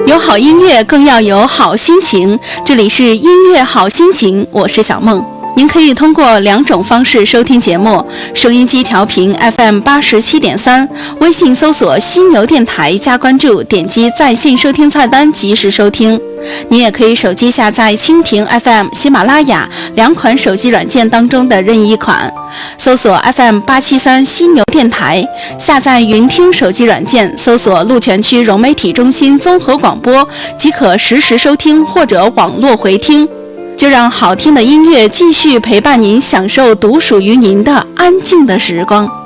有好音乐更要有好心情，这里是音乐好心情，我是小梦。您可以通过2种方式收听节目：收音机调频 FM87.3，微信搜索犀牛电台加关注，点击在线收听菜单及时收听。您也可以手机下载蜻蜓 FM、喜马拉雅2款手机软件当中的任意一款，搜索 FM873犀牛电台，下载云听手机软件，搜索鹿泉区融媒体中心综合广播，即可实时收听或者网络回听。就让好听的音乐继续陪伴您，享受独属于您的安静的时光。